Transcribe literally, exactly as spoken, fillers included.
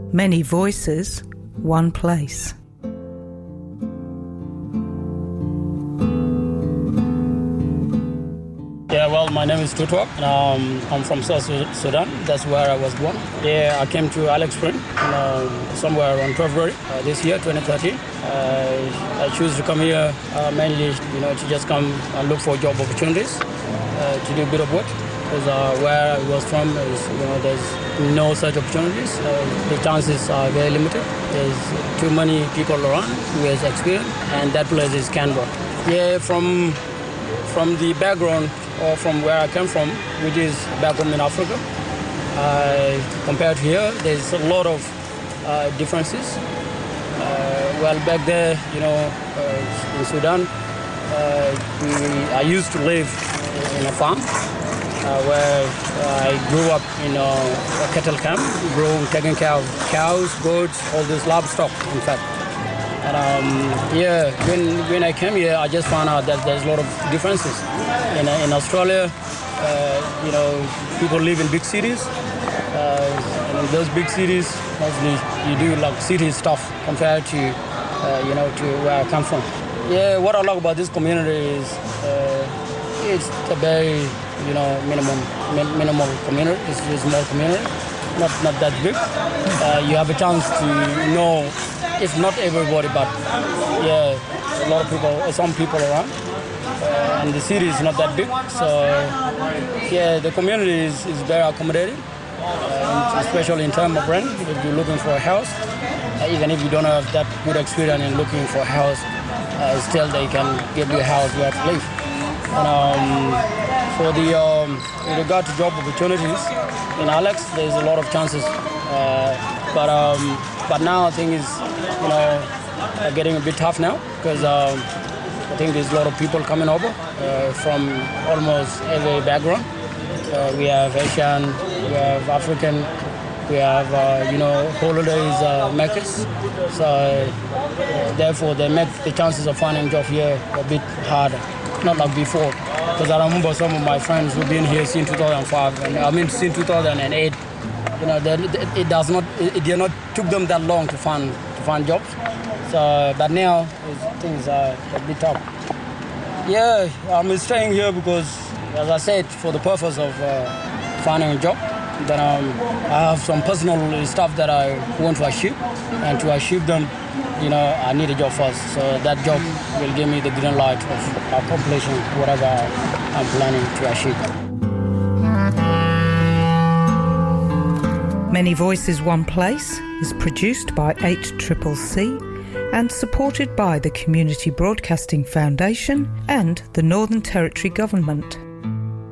Many voices, one place. Yeah, well, my name is Tutwak, and um, I'm from South Sudan. That's where I was born. Yeah, I came to Alex Spring uh, somewhere around February uh, this year, twenty thirteen. Uh, I choose to come here uh, mainly, you know, to just come and look for job opportunities, uh, to do a bit of work. Because uh, where I was from, is, you know, there's no such opportunities. Uh, the chances are very limited. There's too many people around who has experience, and that place is Canberra. Yeah, from from the background, or from where I came from, which is back home in Africa, uh, compared to here, there's a lot of uh, differences. Uh, well, back there, you know, uh, in Sudan, uh, we, I used to live in a farm uh, where I grew up in a, a cattle camp, growing, taking care of cows, goats, all this livestock, in fact. And um, yeah, when when I came here, I just found out that there's a lot of differences. In in Australia, uh, you know, people live in big cities. Uh, and in those big cities, mostly you do like city stuff compared to, uh, you know, to where I come from. Yeah, what I like about this community is uh, it's a very, you know, minimum min- minimal community. It's a small community, not not that big. Uh, you have a chance to know. If not everybody, but yeah, a lot of people, some people around. Uh, and the city is not that big, so yeah, the community is, is very accommodating, uh, especially in terms of rent. If you're looking for a house, uh, even if you don't have that good experience in looking for a house, uh, still they can give you a house where to live. And um, for the um, in regard to job opportunities in Alex, there's a lot of chances, uh, but um, but now I think it's, you know, uh, getting a bit tough now, because um, I think there's a lot of people coming over uh, from almost every background. Uh, we have Asian, we have African, we have, uh, you know, holidays uh, makers. So uh, therefore they make the chances of finding a job here a bit harder, not like before. Because I remember some of my friends who've been here since two thousand five, and I mean since two thousand eight. You know, it does not, it did not took them that long to find to find jobs. So, but now things are a bit tough. Yeah, I'm staying here because, as I said, for the purpose of uh, finding a job. Then um, I have some personal stuff that I want to achieve, and to achieve them, you know, I need a job first. So that job will give me the green light of accomplishing whatever I'm planning to achieve. Many Voices, One Place is produced by eight C C C and supported by the Community Broadcasting Foundation and the Northern Territory Government.